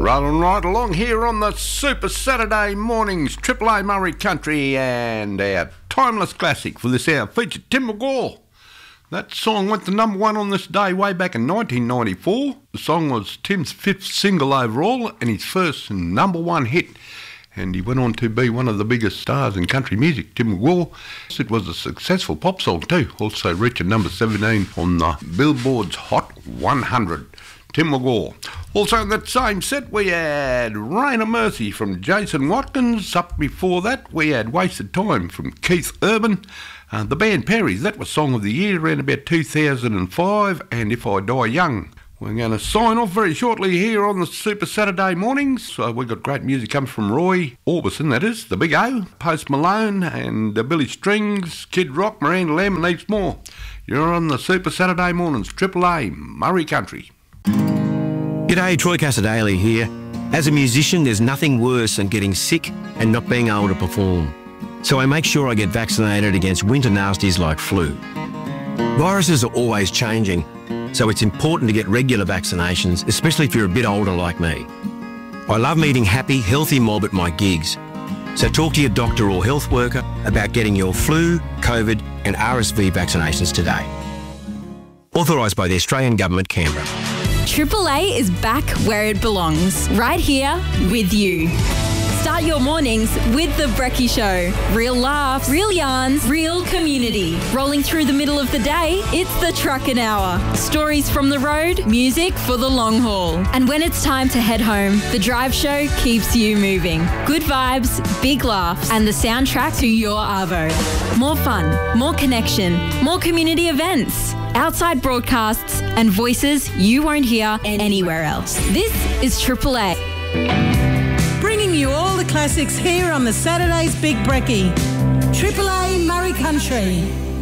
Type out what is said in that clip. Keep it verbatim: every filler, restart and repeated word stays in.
Rolling right along here on the Super Saturday mornings, Triple A Murray Country, and our timeless classic for this hour featured Tim McGraw. That song went to number one on this day way back in nineteen ninety-four. The song was Tim's fifth single overall and his first number one hit. And he went on to be one of the biggest stars in country music, Tim McGraw. It was a successful pop song too, also reaching number seventeen on the Billboard's Hot one hundred. Tim McGraw. Also in that same set we had Rain of Mercy from Jason Watkins. Up before that we had Wasted Time from Keith Urban. Uh, the band Perry's, that was Song of the Year around about two thousand five, and If I Die Young. We're going to sign off very shortly here on the Super Saturday mornings. So we've got great music coming from Roy Orbison, that is, the Big O, Post Malone, and uh, Billy Strings, Kid Rock, Miranda Lamb, and heaps more. You're on the Super Saturday mornings, Triple A Murray Country. G'day, Troy Casadale here. As a musician, there's nothing worse than getting sick and not being able to perform. So I make sure I get vaccinated against winter nasties like flu. Viruses are always changing, so it's important to get regular vaccinations, especially if you're a bit older like me. I love meeting happy, healthy mob at my gigs. So talk to your doctor or health worker about getting your flu, COVID and R S V vaccinations today. Authorised by the Australian Government, Canberra. Triple A is back where it belongs, right here with you. Start your mornings with The Brekkie Show. Real laughs, real yarns, real community. Rolling through the middle of the day, it's the Truckin' Hour. Stories from the road, music for the long haul. And when it's time to head home, The Drive Show keeps you moving. Good vibes, big laughs, and the soundtrack to your arvo. More fun, more connection, more community events, outside broadcasts, and voices you won't hear anywhere else. This is Triple A. Bringing you all the classics here on the Saturday's Big Brekkie. Triple A Murray Country.